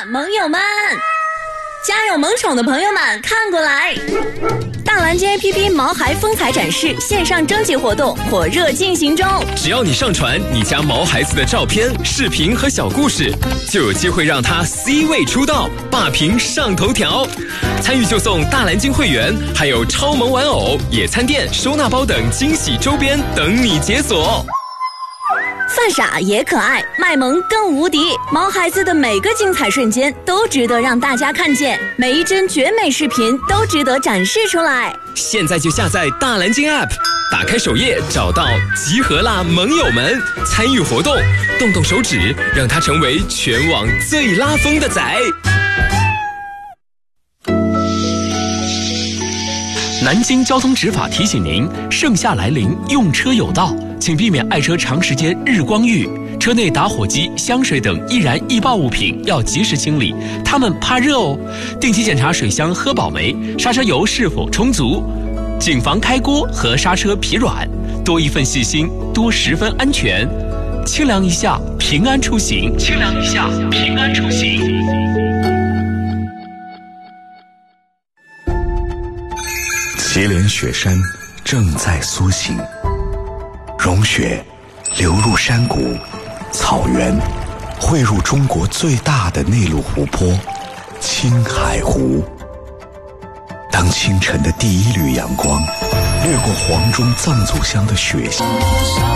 盟友们！家有萌宠的朋友们看过来，大蓝鲸 APP 毛孩风采展示线上征集活动火热进行中， 只要你上传你家毛孩子的照片、视频和小故事，就有机会让他 C 位出道，霸屏上头条。参与就送大蓝鲸会员，还有超萌玩偶、野餐垫、收纳包等惊喜周边等你解锁。 犯傻也可爱，卖萌更无敌。毛孩子的每个精彩瞬间都值得让大家看见，每一帧绝美视频都值得展示出来。 现在就下载大蓝鲸 App， 打开首页找到集合啦盟友们，参与活动，动动手指，让他成为全网最拉风的仔。 南京交通执法提醒您：盛夏来临，用车有道，请避免爱车长时间日光浴。车内打火机、香水等易燃易爆物品要及时清理，它们怕热哦。定期检查水箱喝饱没，刹车油是否充足，谨防开锅和刹车疲软。多一份细心，多10分安全。清凉一下，平安出行。清凉一下，平安出行。 祁连雪山正在苏醒，融雪流入山谷、草原，汇入中国最大的内陆湖泊——青海湖。当清晨的第一缕阳光掠过黄钟藏族乡的雪乡，